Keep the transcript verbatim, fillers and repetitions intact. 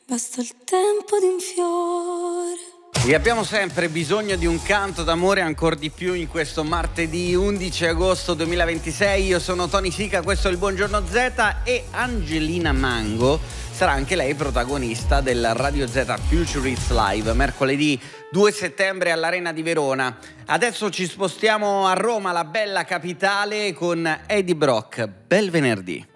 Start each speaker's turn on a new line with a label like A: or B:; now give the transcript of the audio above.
A: basta il tempo di un fiore.
B: E abbiamo sempre bisogno di un canto d'amore, ancor di più in questo martedì undici agosto duemilaventisei. Io sono Tony Sica, questo è il Buongiorno Z e Angelina Mango sarà anche lei protagonista del Radio Z Future Hits Live mercoledì due settembre all'Arena di Verona. Adesso ci spostiamo a Roma, la bella capitale, con Eddie Brock. Bel venerdì.